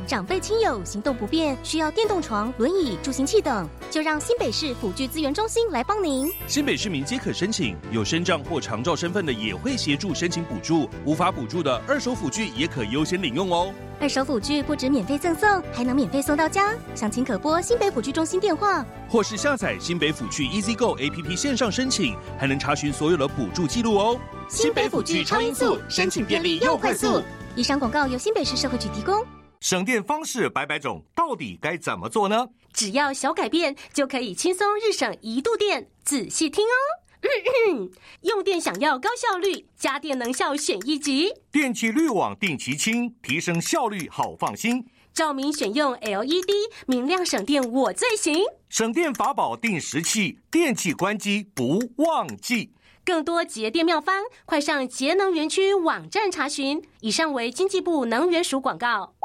长辈亲友行动不便，需要电动床、轮椅、助行器等，就让新北市辅具资源中心来帮您。 新北市民皆可申请，有身障或长照身份的也会协助申请补助，无法补助的二手辅具也可优先领用哦。 二手辅具不止免费赠送，还能免费送到家。详情可拨新北辅具中心电话， 或是下载新北辅具 EasyGo APP 线上申请，还能查询所有的补助记录哦。 新北辅具超音速，申请便利又快速。以上广告由新北市社会局提供。 省电方式百百种，到底该怎么做呢？ 只要小改变，就可以轻松日省1度电。仔细听哦。用电想要高效率，家电能效选1级。 电气滤网定期清，提升效率好放心。 照明选用 LED， 明亮省电我最行。 省电法宝定时器，电器关机不忘记。 更多节电妙方，快上节能园区网站查询。以上为经济部能源署广告。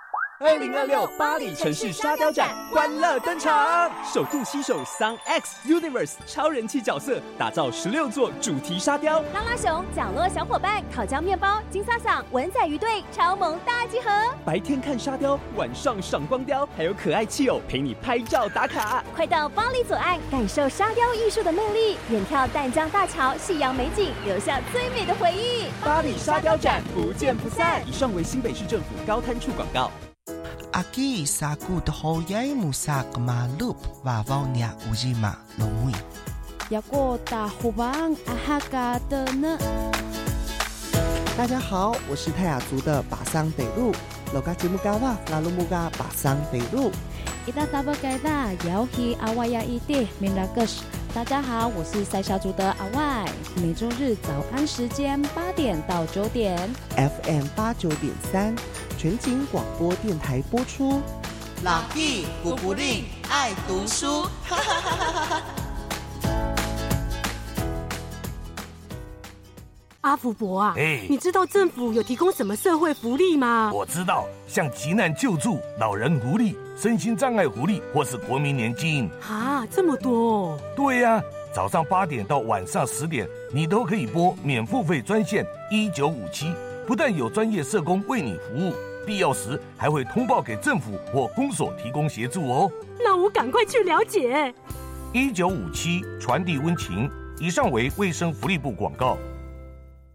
2026巴黎城市沙雕展欢乐登场，首度携手 Sun X Universe 超人气角色，打造16座主题沙雕。 拉拉熊、角落小伙伴、烤焦面包、金萨桑、文仔鱼队超萌大集合。 白天看沙雕，晚上赏光雕，还有可爱气友陪你拍照打卡。 快到巴黎左岸，感受沙雕艺术的魅力，远眺淡江大桥、夕阳美景，留下最美的回忆。 巴黎沙雕展不见不散。以上为新北市政府高滩处广告。 Aki sakut hoyai musak malup wawaunya ujima lomui. Yako tahubang ahaga的呢？ 大家好，我是泰雅族的巴桑北路。Loga jimugawa lalumuga 巴桑北路。 Ita tabagada yauhi awaya ide minagus。大家好，我是塞小族的阿外。每周日早安时间8点到9点 ，FM 89.3。全景广播电台播出。 老弟古不吝爱读书，哈哈哈哈哈！ 阿福伯啊，你知道政府有提供什么社会福利吗？ 我知道，像急难救助、老人福利、身心障碍福利，或是国民年金。 啊，这么多哦！ 对呀，早上8点到晚上10点，你都可以拨免付费专线1957。不但有专业社工为你服务，必要时还会通报给政府或公所提供协助哦。 那我赶快去了解。 1957传递温情。以上为卫生福利部广告。